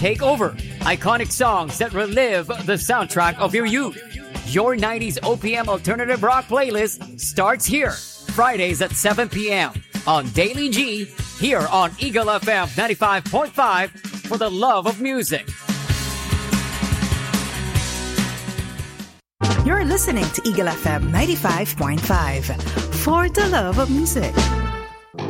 take over. Iconic songs that relive the soundtrack of your youth. Your 90s OPM alternative rock playlist starts here. Fridays at 7 p.m. on Daily G, here on Eagle FM 95.5 for the love of music. You're listening to Eagle FM 95.5 for the love of music.